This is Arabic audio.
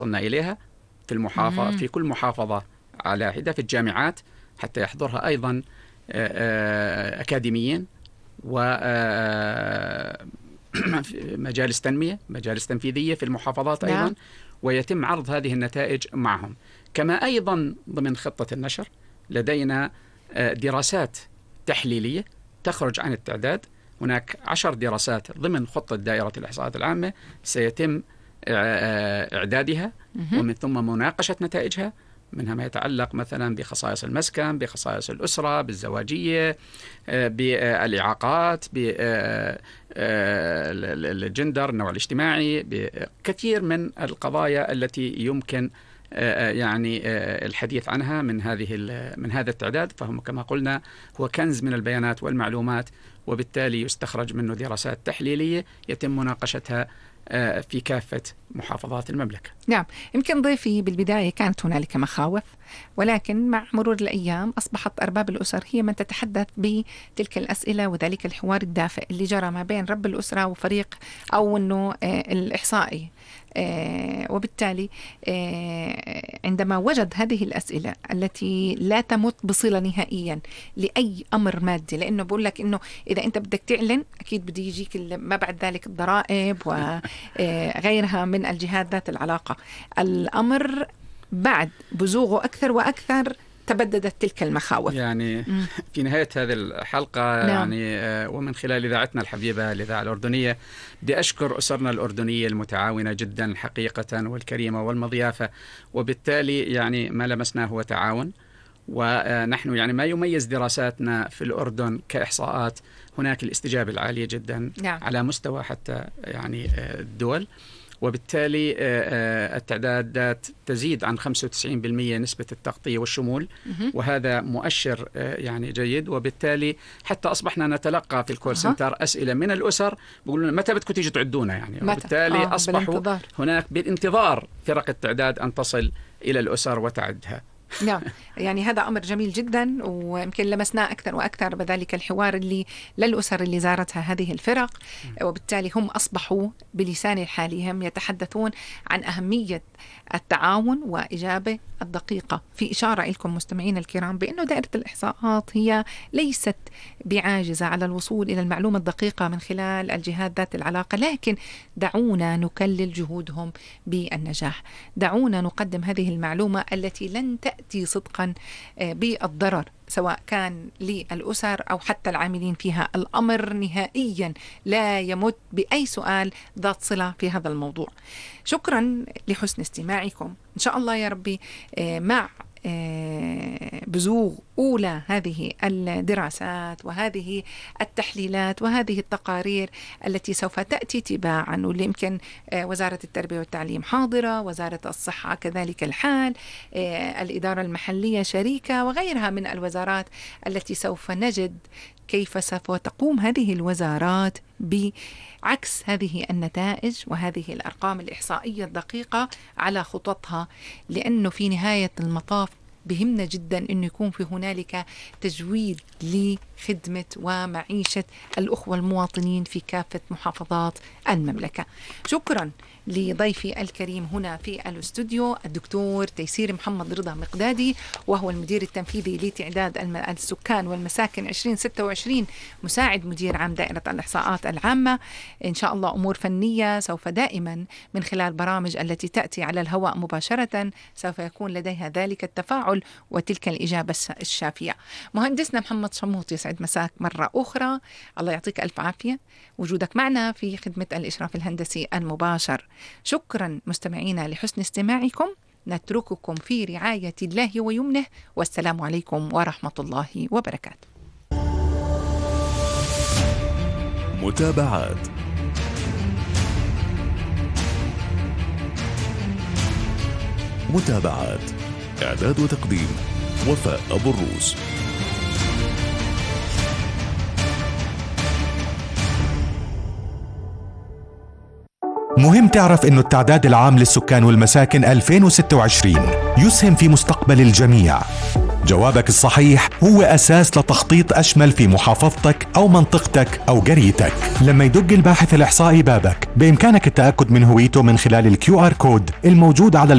وصلنا إليها في المحافظة، في كل محافظة على حدة، في الجامعات حتى يحضرها أيضا أكاديميين ومجالس تنمية، مجالس تنفيذية في المحافظات أيضا، ويتم عرض هذه النتائج معهم. كما أيضا ضمن خطة النشر لدينا دراسات تحليلية تخرج عن التعداد. هناك 10 دراسات ضمن خطة دائرة الإحصاءات العامة سيتم إعدادها ومن ثم مناقشة نتائجها، منها ما يتعلق مثلا بخصائص المسكن، بخصائص الأسرة، بالزواجية، بالإعاقات، بالجندر، النوع الاجتماعي، بكثير من القضايا التي يمكن يعني الحديث عنها من هذا التعداد. فهم كما قلنا هو كنز من البيانات والمعلومات، وبالتالي يستخرج منه دراسات تحليلية يتم مناقشتها في كافة محافظات المملكة. نعم، يمكن ضيفي بالبداية كانت هنالك مخاوف، ولكن مع مرور الأيام أصبحت أرباب الأسر هي من تتحدث بتلك الأسئلة، وذلك الحوار الدافئ اللي جرى ما بين رب الأسرة وفريق أو أنه الإحصائي. وبالتالي عندما وجد هذه الأسئلة التي لا تمت بصلة نهائيا لأي أمر مادي، لأنه بقول لك أنه إذا أنت بدك تعلن أكيد بده يجيك ما بعد ذلك الضرائب وغيرها من الجهات ذات العلاقة. الأمر بعد بزوغه أكثر وأكثر تبددت تلك المخاوف. يعني في نهاية هذه الحلقة يعني ومن خلال إذاعتنا الحبيبة الإذاعة الأردنية بدي أشكر أسرنا الأردنية المتعاونة جدا حقيقة والكريمة والمضيافة، وبالتالي يعني ما لمسناه هو تعاون. ونحن يعني ما يميز دراساتنا في الأردن كإحصاءات هناك الاستجابة العالية جدا على مستوى حتى يعني الدول، وبالتالي التعدادات تزيد عن 95% نسبة التغطية والشمول، وهذا مؤشر يعني جيد. وبالتالي حتى أصبحنا نتلقى في الكول سنتر أسئلة من الأسر بيقولون متى بدكم تيجوا تعدونا يعني، وبالتالي أصبحوا هناك بانتظار فرق التعداد أن تصل إلى الأسر وتعدها. نعم، يعني هذا أمر جميل جدا، ويمكن لمسناه أكثر وأكثر بذلك الحوار اللي للأسر اللي زارتها هذه الفرق، وبالتالي هم أصبحوا بلسان حالهم يتحدثون عن أهمية التعاون وإجابة الدقيقة. في إشارة لكم مستمعين الكرام بأنه دائرة الإحصاءات هي ليست بعاجزة على الوصول إلى المعلومة الدقيقة من خلال الجهات ذات العلاقة، لكن دعونا نكلل جهودهم بالنجاح، دعونا نقدم هذه المعلومة التي لن تأتي صدقا بالضرر سواء كان للأسر أو حتى العاملين فيها. الأمر نهائيا لا يمت بأي سؤال ذات صلة في هذا الموضوع. شكرا لحسن استماعكم، إن شاء الله يا ربي مع بزوغ أولى هذه الدراسات وهذه التحليلات وهذه التقارير التي سوف تأتي تباعا، واللي يمكن وزارة التربية والتعليم حاضرة، وزارة الصحة كذلك الحال، الإدارة المحلية شريكة، وغيرها من الوزارات التي سوف نجد كيف سوف تقوم هذه الوزارات بعكس هذه النتائج وهذه الأرقام الإحصائية الدقيقة على خططها، لأنه في نهاية المطاف بهمنا جدا أنه يكون في هنالك تجويد لخدمة ومعيشة الأخوة المواطنين في كافة محافظات المملكة. شكرا لضيفي الكريم هنا في الاستوديو الدكتور تيسير محمد رضا مقدادي، وهو المدير التنفيذي لتعداد السكان والمساكن 2026، مساعد مدير عام دائرة الإحصاءات العامة. إن شاء الله أمور فنية سوف دائما من خلال برامج التي تأتي على الهواء مباشرة سوف يكون لديها ذلك التفاعل وتلك الإجابة الشافية. مهندسنا محمد شموط، يسعد مساك مرة أخرى، الله يعطيك ألف عافية وجودك معنا في خدمة الإشراف الهندسي المباشر. شكرا مستمعينا لحسن استماعكم، نترككم في رعاية الله ويمنه، والسلام عليكم ورحمة الله وبركاته. متابعات إعداد وتقديم وفاء أبو الروس. مهم تعرف إنه التعداد العام للسكان والمساكن 2026 يسهم في مستقبل الجميع. جوابك الصحيح هو أساس لتخطيط أشمل في محافظتك أو منطقتك أو قريتك. لما يدق الباحث الإحصائي بابك، بإمكانك التأكد من هويته من خلال الQR كود الموجود على